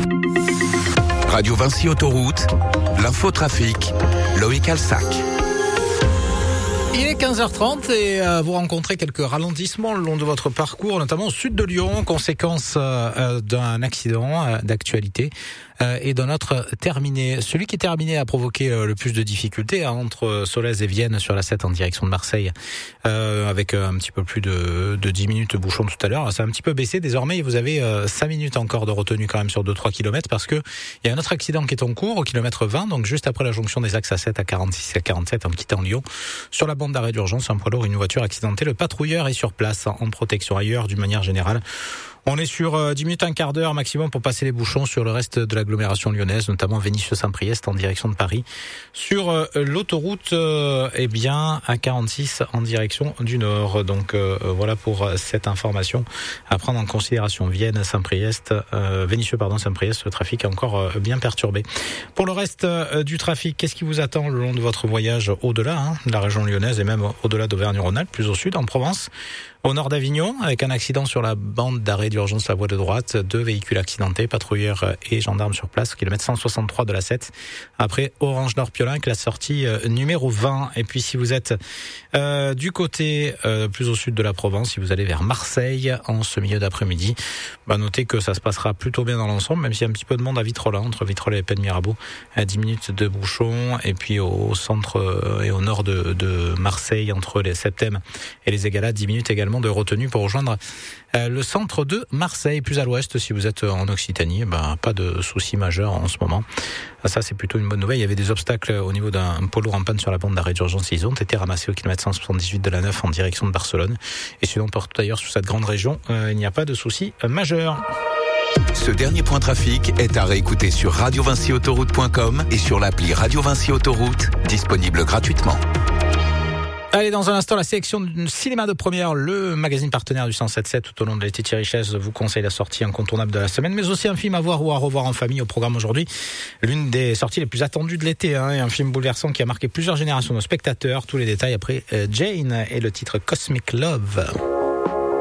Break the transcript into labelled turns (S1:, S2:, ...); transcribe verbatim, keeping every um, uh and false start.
S1: Radio Vinci Autoroute, l'infotrafic, Loïc Alsac.
S2: Il est quinze heures trente et euh, vous rencontrez quelques ralentissements le long de votre parcours, notamment au sud de Lyon, conséquence euh, d'un accident euh, d'actualité euh, et d'un autre terminé. Celui qui est terminé a provoqué euh, le plus de difficultés hein, entre Solèze et Vienne sur la sept en direction de Marseille, euh, avec euh, un petit peu plus de, de dix minutes de bouchon tout à l'heure. Ça a un petit peu baissé. Désormais, vous avez euh, cinq minutes encore de retenue quand même sur deux trois kilomètres parce que il y a un autre accident qui est en cours au kilomètre vingt, donc juste après la jonction des axes A sept à quarante-six et à quarante-sept en quittant Lyon. Sur la bande d'arrêt d'urgence, un poids lourd, une voiture accidentée. Le patrouilleur est sur place en protection ailleurs d'une manière générale. On est sur euh, dix minutes, un quart d'heure maximum pour passer les bouchons sur le reste de l'agglomération lyonnaise, notamment Vénissieux-Saint-Priest en direction de Paris. Sur euh, l'autoroute, euh, eh bien, à quarante-six en direction du nord. Donc euh, voilà pour cette information à prendre en considération. Vienne, Saint-Priest, euh, Vénissieux, pardon, Saint-Priest, le trafic est encore euh, bien perturbé. Pour le reste euh, du trafic, qu'est-ce qui vous attend le long de votre voyage au-delà hein, de la région lyonnaise et même au-delà d'Auvergne-Rhône-Alpes, plus au sud, en Provence? Au nord d'Avignon, avec un accident sur la bande d'arrêt d'urgence à voie de droite, deux véhicules accidentés, patrouilleurs et gendarmes sur place, kilomètre cent soixante-trois de la sept. Après Orange Nord-Piolenc, la sortie euh, numéro vingt. Et puis si vous êtes euh, du côté euh, plus au sud de la Provence, si vous allez vers Marseille en ce milieu d'après-midi, bah, notez que ça se passera plutôt bien dans l'ensemble, même s'il y a un petit peu de monde à Vitrolles, entre Vitrolles et Pennes-Mirabeau, à dix minutes de bouchon. Et puis au centre euh, et au nord de, de Marseille, entre les Septèmes et les Égalades, dix minutes également de retenue pour rejoindre euh, le centre de Marseille. Plus à l'ouest, si vous êtes en Occitanie, ben, pas de soucis majeurs en ce moment. Ça, c'est plutôt une bonne nouvelle. Il y avait des obstacles au niveau d'un pôle lourd en panne sur la bande d'arrêt d'urgence. Ils ont été ramassés au kilomètre cent soixante-dix-huit de la neuf en direction de Barcelone. Et sinon, partout ailleurs sur cette grande région, euh, il n'y a pas de soucis euh, majeurs.
S1: Ce dernier point trafic est à réécouter sur radio vinci autoroute point com et sur l'appli Radio Vinci Autoroute, disponible gratuitement.
S2: Allez, dans un instant, la sélection du cinéma de première, le magazine partenaire du cent sept sept tout au long de l'été. Thierry Chaise vous conseille la sortie incontournable de la semaine, mais aussi un film à voir ou à revoir en famille au programme aujourd'hui. L'une des sorties les plus attendues de l'été, hein, et un film bouleversant qui a marqué plusieurs générations de spectateurs. Tous les détails après euh, Jane et le titre Cosmic Love.